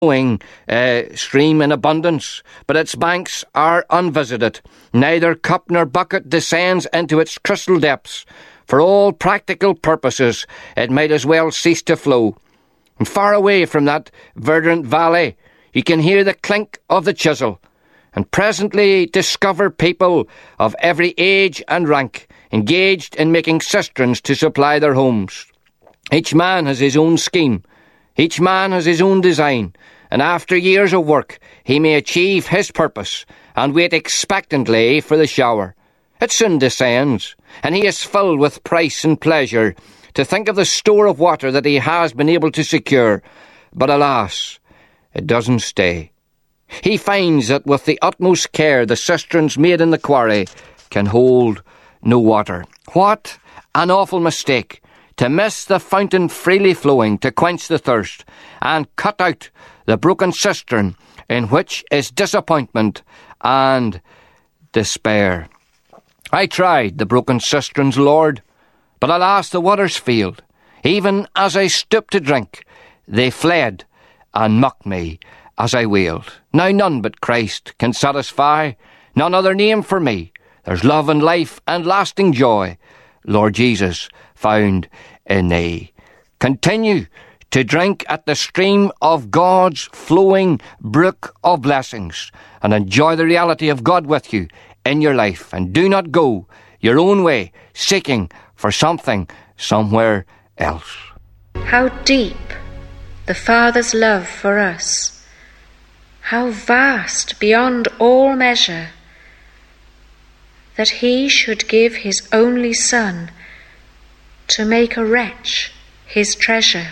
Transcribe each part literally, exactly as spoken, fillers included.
flowing uh, stream in abundance, but its banks are unvisited. Neither cup nor bucket descends into its crystal depths. For all practical purposes, it might as well cease to flow. And far away from that verdant valley, you can hear the clink of the chisel, and presently discover people of every age and rank engaged in making cisterns to supply their homes. Each man has his own scheme. Each man has his own design, and after years of work he may achieve his purpose and wait expectantly for the shower. It soon descends, and he is filled with price and pleasure to think of the store of water that he has been able to secure. But alas, it doesn't stay. He finds that with the utmost care the cisterns made in the quarry can hold no water. What an awful mistake, to miss the fountain freely flowing to quench the thirst, and cut out the broken cistern in which is disappointment and despair. I tried the broken cisterns, Lord, but alas, the waters failed. Even as I stooped to drink, they fled and mocked me as I wailed. Now none but Christ can satisfy, none other name for me. There's love and life and lasting joy, Lord Jesus, found in thee. Continue to drink at the stream of God's flowing brook of blessings, and enjoy the reality of God with you in your life, and do not go your own way seeking for something somewhere else. How deep the Father's love for us, how vast beyond all measure, that he should give his only Son to make a wretch his treasure.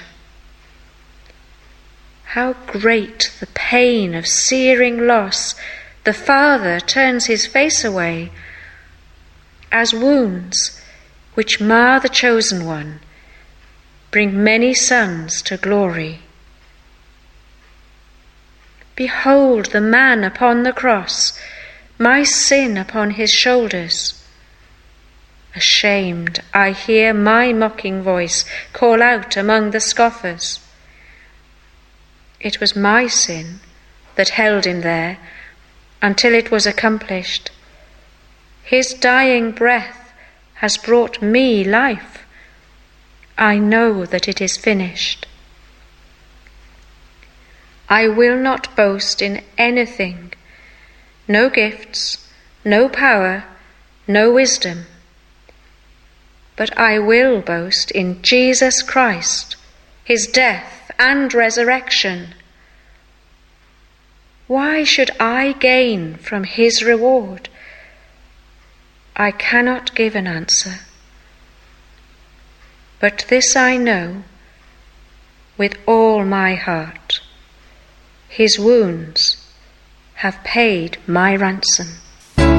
How great the pain of searing loss, the Father turns his face away, as wounds which mar the chosen one bring many sons to glory. Behold the man upon the cross, my sin upon his shoulders. Ashamed, I hear my mocking voice call out among the scoffers. It was my sin that held him there until it was accomplished. His dying breath has brought me life. I know that it is finished. I will not boast in anything, no gifts, no power, no wisdom, but I will boast in Jesus Christ, his death and resurrection. Why should I gain from his reward? I cannot give an answer. But this I know with all my heart: his wounds have paid my ransom.